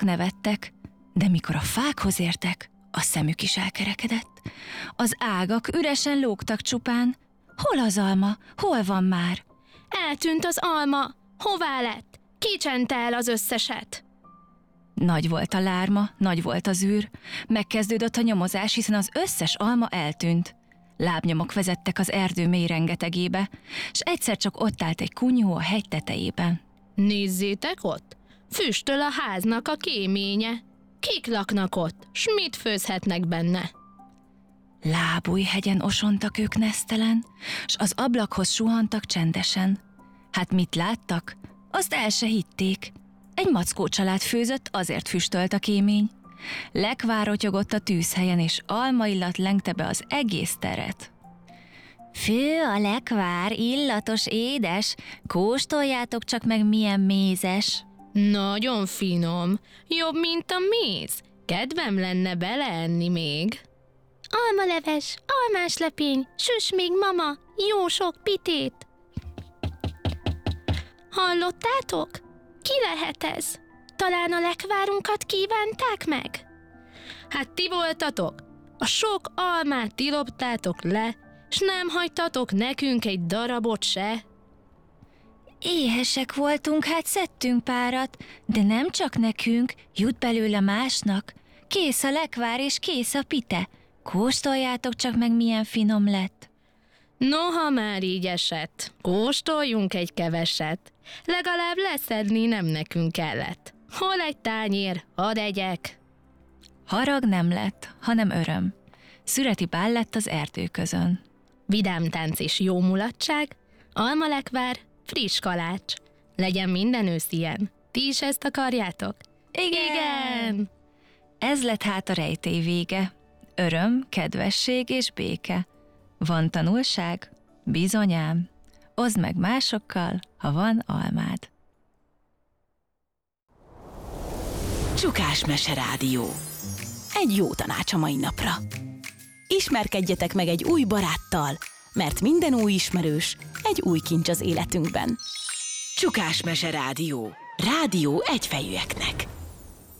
csak nevettek, de mikor a fákhoz értek, a szemük is elkerekedett. Az ágak üresen lógtak csupán. Hol az alma? Hol van már? Eltűnt az alma. Hová lett? Ki csente el az összeset? Nagy volt a lárma, nagy volt az űr. Megkezdődött a nyomozás, hiszen az összes alma eltűnt. Lábnyomok vezettek az erdő mély rengetegébe, s egyszer csak ott állt egy kunyhó a hegy tetejében. Nézzétek ott! Füstöl a háznak a kéménye. Kik laknak ott, s mit főzhetnek benne? Lábújhegyen osontak ők nesztelen, s az ablakhoz suhantak csendesen. Hát mit láttak? Azt el se hitték. Egy mackó család főzött, azért füstölt a kémény. Lekvár rotyogott a tűzhelyen, és almaillat lengte be az egész teret. Fő a lekvár, illatos, édes, kóstoljátok csak meg, milyen mézes. Nagyon finom, jobb, mint a méz. Kedvem lenne beleenni még. Almaleves, almáslepény, süss még, mama, jó sok pitét. Hallottátok? Ki lehet ez? Talán a lekvárunkat kívánták meg? Hát ti voltatok? A sok almát ti loptátok le, s nem hagytatok nekünk egy darabot se? Éhesek voltunk, hát szedtünk párat, de nem csak nekünk, jut belőle másnak. Kész a lekvár és kész a pite. Kóstoljátok csak meg, milyen finom lett. Noha már így esett, kóstoljunk egy keveset. Legalább leszedni nem nekünk kellett. Hol egy tányér, hadd egyek. Harag nem lett, hanem öröm. Szüreti bál lett az erdő közön. Vidám tánc és jó mulatság, almalekvár, friss kalács. Legyen minden ősz ilyen. Ti is ezt akarjátok? Igen! Ez lett hát a rejtély vége. Öröm, kedvesség és béke. Van tanulság? Bizonyám. Oszd meg másokkal, ha van almád. Csukás Mese Rádió. Egy jó tanács a mai napra. Ismerkedjetek meg egy új baráttal, mert minden új ismerős egy új kincs az életünkben. Csukás Mese Rádió. Rádió egyfejűeknek.